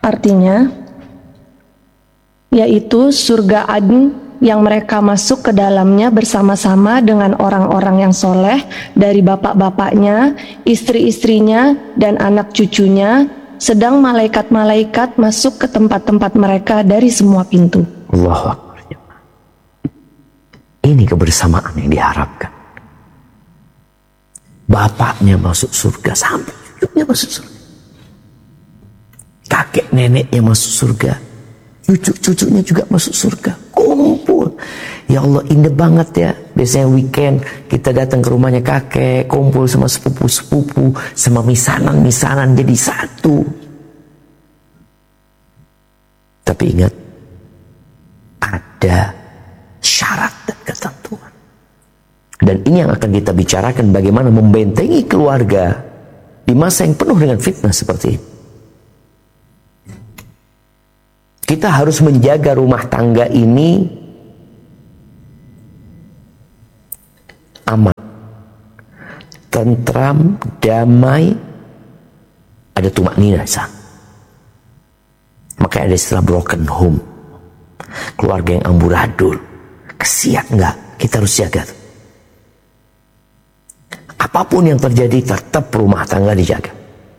artinya, yaitu surga Adn yang mereka masuk ke dalamnya bersama-sama dengan orang-orang yang soleh dari bapak-bapaknya, istri-istrinya, dan anak cucunya, sedang malaikat-malaikat masuk ke tempat-tempat mereka dari semua pintu. Allahu Akbar. Ini kebersamaan yang diharapkan. Bapaknya masuk surga sampai cucunya masuk surga. Kakek neneknya masuk surga. Cucu-cucunya juga masuk surga. Kumpul. Ya Allah, indah banget ya. Biasanya weekend kita datang ke rumahnya kakek, kumpul sama sepupu-sepupu, sama misanan-misanan jadi satu. Tapi ingat, ada syarat dan ketentuan. Dan ini yang akan kita bicarakan, bagaimana membentengi keluarga di masa yang penuh dengan fitnah seperti ini. Kita harus menjaga rumah tangga ini aman, tentram, damai, ada tumakninah. Makanya ada istilah broken home, keluarga yang amburadul. Kesian enggak? Kita harus jaga. Apapun yang terjadi, tetap rumah tangga dijaga.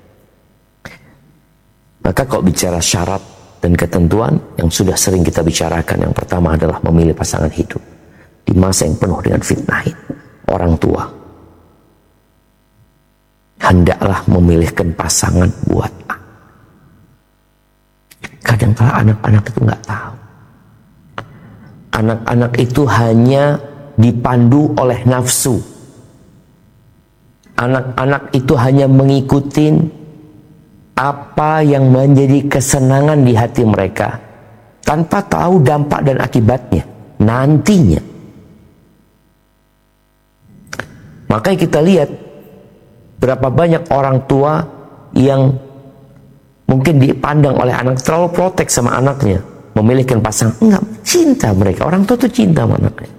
Maka kalau bicara syarat dan ketentuan yang sudah sering kita bicarakan, yang pertama adalah memilih pasangan hidup di masa yang penuh dengan fitnah ini. Orang tua hendaklah memilihkan pasangan buat kadang-kala anak-anak itu nggak tahu. Anak-anak itu hanya dipandu oleh nafsu. Anak-anak itu hanya mengikuti apa yang menjadi kesenangan di hati mereka, tanpa tahu dampak dan akibatnya nantinya. Makanya kita lihat berapa banyak orang tua yang mungkin dipandang oleh anak terlalu protek sama anaknya, memilihkan pasangan. Enggak, cinta mereka. Orang tua itu cinta sama anaknya.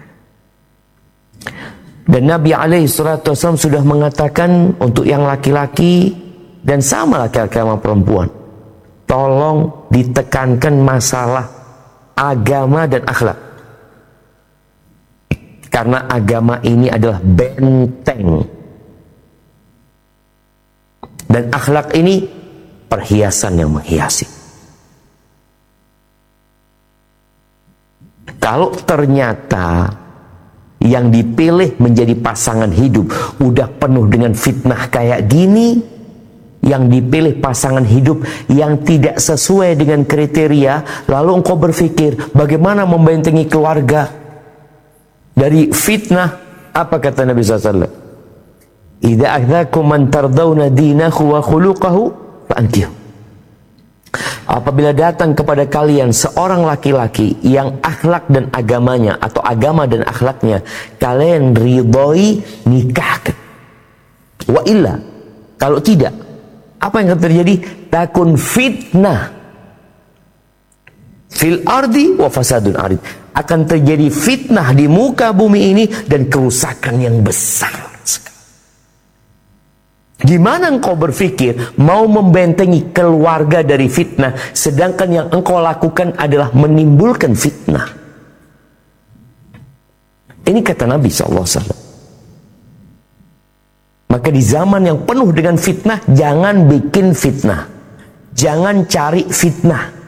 Dan Nabi SAW sudah mengatakan untuk yang laki-laki, dan sama laki-laki sama perempuan, tolong ditekankan masalah agama dan akhlak. Karena agama ini adalah benteng, dan akhlak ini perhiasan yang menghiasi. Kalau ternyata yang dipilih menjadi pasangan hidup udah penuh dengan fitnah kayak gini, yang dipilih pasangan hidup yang tidak sesuai dengan kriteria, lalu engkau berpikir bagaimana membentengi keluarga dari fitnah, apa kata Nabi SAW? Idza akhdakum man tardawna dinahu wa khuluquhu fa'ankihu. Apabila datang kepada kalian seorang laki-laki yang akhlak dan agamanya, atau agama dan akhlaknya kalian ridhoi, nikahkan. Wa illa, kalau tidak, apa yang akan terjadi? Takun fitnah fil ardi wa fasadun arid. Akan terjadi fitnah di muka bumi ini dan kerusakan yang besar. Gimana engkau berpikir mau membentengi keluarga dari fitnah, sedangkan yang engkau lakukan adalah menimbulkan fitnah? Ini kata Nabi SAW. Maka di zaman yang penuh dengan fitnah, jangan bikin fitnah. Jangan cari fitnah.